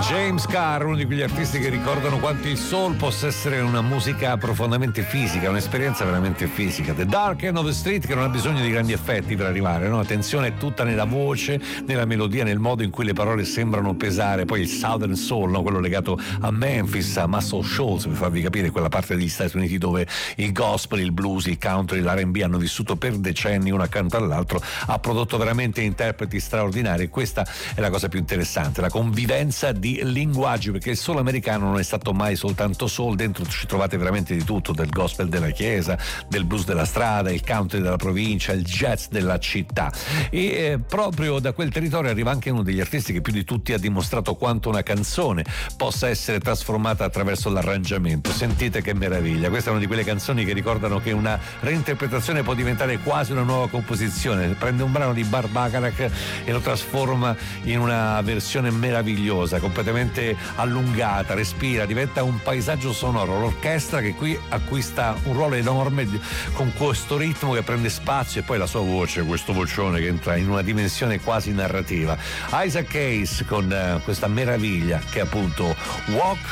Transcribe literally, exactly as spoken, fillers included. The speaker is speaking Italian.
James Carr, uno di quegli artisti che ricordano quanto il soul possa essere una musica profondamente fisica, un'esperienza veramente fisica. The Dark End of the Street, che non ha bisogno di grandi effetti per arrivare, no? Attenzione è tutta nella voce, nella melodia, nel modo in cui le parole sembrano pesare. Poi il Southern Soul, no? Quello legato a Memphis, a Muscle Shoals, per farvi capire quella parte degli Stati Uniti dove il gospel, il blues, il country, l'R and B hanno vissuto per decenni uno accanto all'altro, ha prodotto veramente interpreti straordinari, e questa è la cosa più interessante, la convivenza di linguaggi, perché il soul americano non è stato mai soltanto soul, dentro ci trovate veramente di tutto, del gospel della chiesa, del blues della strada, il country della provincia, il jazz della città, e eh, proprio da quel territorio arriva anche uno degli artisti che più di tutti ha dimostrato quanto una canzone possa essere trasformata attraverso l'arrangiamento. Sentite che meraviglia, questa è una di quelle canzoni che ricordano che una reinterpretazione può diventare quasi una nuova composizione, prende un brano di Burt Bacharach e lo trasforma in una versione meravigliosa, completamente allungata, respira, diventa un paesaggio sonoro. L'orchestra che qui acquista un ruolo enorme con questo ritmo che prende spazio, e poi la sua voce, questo vocione che entra in una dimensione quasi narrativa. Isaac Hayes con uh, questa meraviglia che è appunto Walk